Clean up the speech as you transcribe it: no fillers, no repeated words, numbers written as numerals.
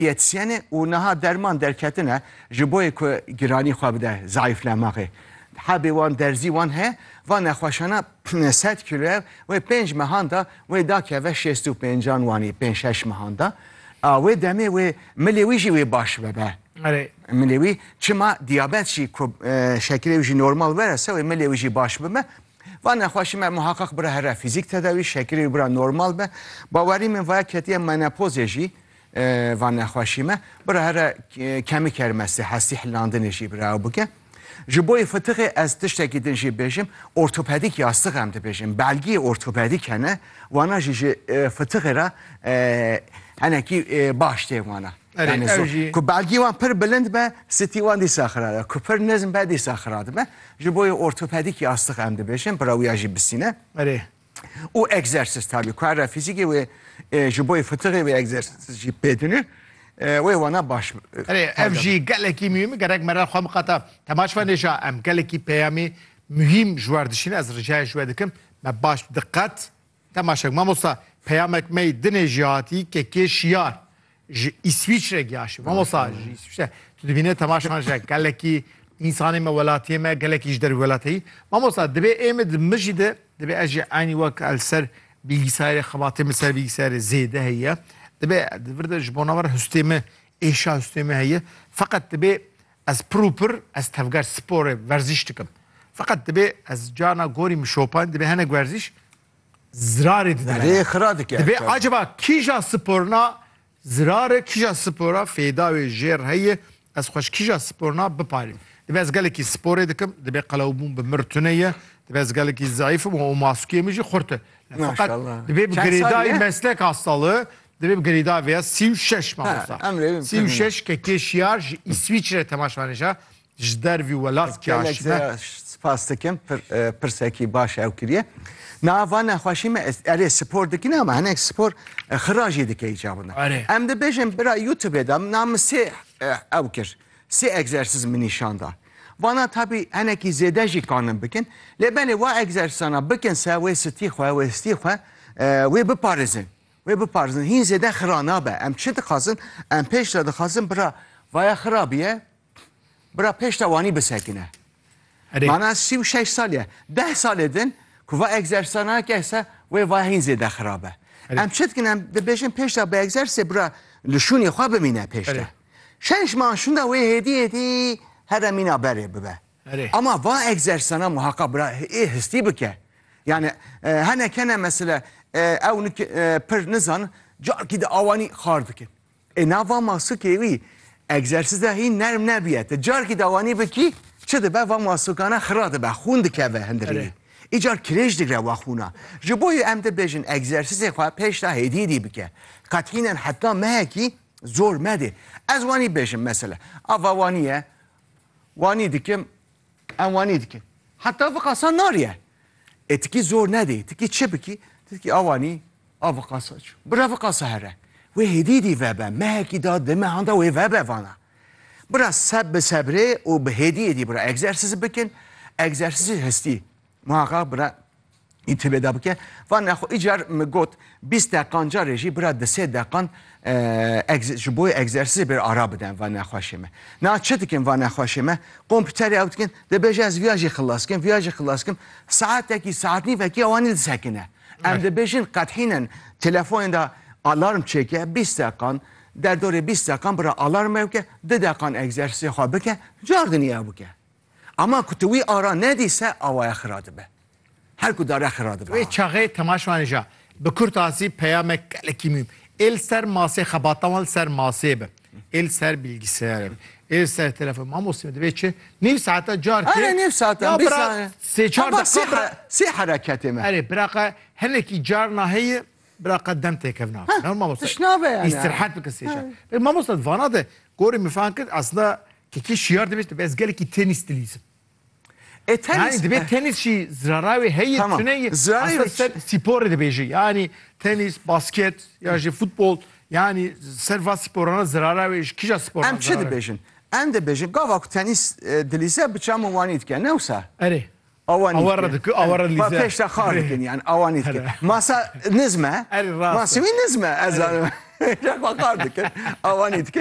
diyetisyene û niha derman derketine ji boyê ku giranî xwe bide zayıflemaxê. Hebê wan derzî wan heye, van nexweşana 100 kilo wê 5 mehan da wê dakeve 65 wanî 5-6 mehan da. Wê demê wê milê wî jî wê baş bebe. Milê wî çima diyabet jî ku şekilê wî jî normal verese wê milê wî jî baş bibe. Van nexweşî me muhakkak bira here fîzik tedawî şekilê wî bira normal be. Bawerî min vaya ketiye menopozê jî van nexweşî me bira here kemik erimesî hestî hillandinê jî bira ew bike. Ji boyê fitiqê ez tiştekî din jî bêjim ortopedik yastık em dibêjim. Belgiyê ortopedik hene wana jî ji fitiqê re henekî baş tê wana. Ku belgî wan pir bilind be stî wan dîsa xira be. Ku pir nizm be dîsa xira dibe. Ji boyê ortopedik yastık em dibêjim bira wî ya jî bisîne. û egzersiz tabii ku here fîzîkê wê ji boyê fitiqê wê egzersiz jî pêdine. Wê wana baş. Ev jî gelekî mühim gerek me re xwe miqata temaşa nêja em gelekî peyamê mühim ji we dişîne ez ricayê ji we dikim me baş diqet temaşek mamosta peyamek me dinê jî hatî kekê şiyar ji İsviçre giyaşî mamosta ji İsviçre tu dibîne temaşa ji gelekî însanê me welatiyê me gelekî ji derî welatiyê mamosta dibe ême di min jî de dibe ez jî aynî wek el ser bilgisayarê xebatê min ser bilgisayarê zêde heye dibe divir ji bo nava hustê me êşa hustê me heye feqet dibe ez proper ez tevger sporê werziş dikim feqet dibe ez cana gorî min şopan dibe hinek werziş zirarê didin xira dike dibe acaba kîja sporna zirarê kîja spora fêda wê jêr heye ez xweş kîja sporna biparîm dibe ez gelekî sporê dikim dibe qelewbûn bi mir tuneye dibe ez gelekî zayıfım û maskûyê min jî xurt e feqet dibe bi girêdayê meslek hastalığı dibe bi girêda veya 36 mamosta 36 kekê şiyar ji İsviçre temaşvanêja ji dervî welat kî spas dikim pirsekî baş ew kiriye nava nexweşî me erê spor dikin ama hinek spor xira jî dike îcabına em dibêjin bira YouTube'ê de nam sê ew kir sê egzersiz min nîşan da vana tabii henekî zêde jî kanin bikin lêbenê wa egzersana bikin se wê stî xwe wê stî xwe wê biparêzin wê biparêzin hîn zêde xira nabe em çi dixwazin em pêş re dixwazin bira vaya xira biye bira pêş te wanî bisekine mana 36 sal ye 10 salê din ku va egzersana kese wê vaya hîn zêde xira be em çi dikin em dibêjin pêş te bi egzersê bira li şûnê xwe bimîne pêş te 6 man şûn da wê hêdî hêdî here mîna berê bibe ama va egzersana muhakkak bira histî bike yani hinek hene mesela ew pir nizan carkî de awanî xar dikin nava masûkê wî egzersiz de hîn nerm nebiyete carkî de awanî bikî çi dibe va masûkana xira dibe xûn dikeve hindirî îcar kirêj digre wa xûna ji boyê em dibêjin egzersizê xwe pêş da hêdî dî bike qetînen heta mehekî zor medê ez wanî bêjim mesela ava wanî ye wanî dikim em wanî dikin heta viqasa nariye tikî zor nedê tikî çi bikî tikî awanî avqasa bira viqasa here wê hêdî dî vebe mehekî da di mehan da wê vebe vana bira seb bi sebrê û bi hêdiyê dî bira egzersiz bikin egzersizî histî muhakkak bira îtibê da bike van nexwe îcar mi got 20 deqan carê jî bira di 3 deqan ji boyê egzersizê bir ara bidin van nexweşê me na çi dikin van nexweşê me kompûterê ew dikin dibêje ez viya jî xilas bikim viya jî xilas bikim saetekî saetnîvekî awanî disekine em dibêjin qetînen telefonê da alarm çêke 20 deqan derdorê 20 deqan bira alarm evke 2 deqan egzersizê xwe bike car diniye bike ama ku tu wî ara nedîse awaya xira dibe her ku dare xira dibe wê çaxê temaşvanêja bi kurtasî peyamek gelekî mühim el ser masê xebatan ser masê be el ser bilgisayar be el ser telefon mamosî dibe çi nîv saeta car ki nîv saeta bir saniye sê hereketê me erê biraqa hinekî car naheye biraqa dem têkev nabe mamosta tişnabe yani îstirahat bike sêca mamosta vana de gorî min fehm kir aslında kekê şiyar dibêje ez gelekî tenîs dilîzim yani dibe tenis şi zirara wê heye tune spor dibêje yani tenis basket ya jî futbol yani serva sporana zirara wê kîja sporana em çi dibêjin em dibêjin gava ku tenis dilîze biçam wanî dike newsa erê awanî dike awara dilîze pêş te xar dikin yani awanî dike masa nizme masa wî nizme ez Bakar dikin. Avanî dikin.